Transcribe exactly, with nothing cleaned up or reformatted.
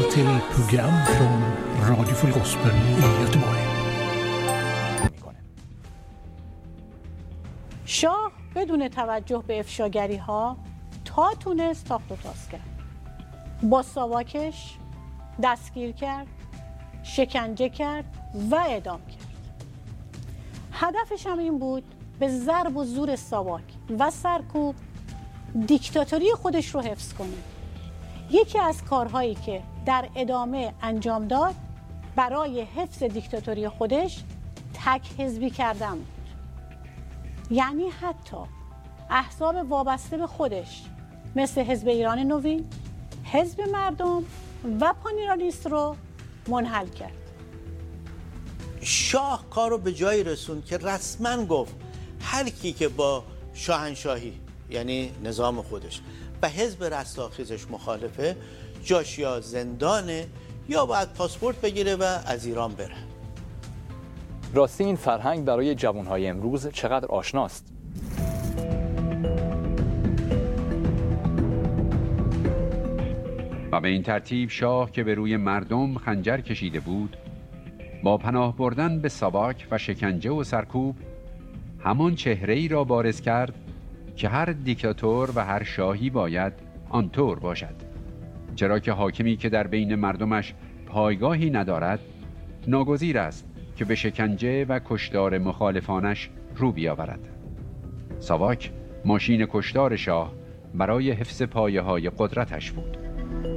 till program från Radio Full Gospel i Göteborg. شاه بدون توجه به افشاگری ها تا تونست تاخت و تاز کرد. با ساواکش دستگیر کرد، شکنجه کرد و اعدام کرد. هدفش هم این بود به ضرب و زور ساواک و سرکوب دیکتاتوری خودش رو حفظ کنه. یکی از کارهایی که در ادامه انجام داد برای حفظ دیکتاتوری خودش تک حزبی کردن بود. یعنی حتی احزاب وابسته به خودش مثل حزب ایران نوین، حزب مردم و پانیرالیست رو منحل کرد. شاه کار رو به جایی رسوند که رسما گفت هر کی که با شاهنشاهی یعنی نظام خودش و حزب رستاخیزش مخالفه جاش یا زندانه یا باید پاسپورت بگیره و از ایران بره. راستی این فرهنگ برای جوانهای امروز چقدر آشناست؟ و به این ترتیب شاه که به روی مردم خنجر کشیده بود با پناه بردن به ساواک و شکنجه و سرکوب همان چهره‌ای را بارز کرد که هر دیکتاتور و هر شاهی باید آنطور باشد، چرا که حاکمی که در بین مردمش پایگاهی ندارد ناگزیر است که به شکنجه و کشتار مخالفانش رو بیاورد. ساواک ماشین کشتار شاه برای حفظ پایه‌های قدرتش بود.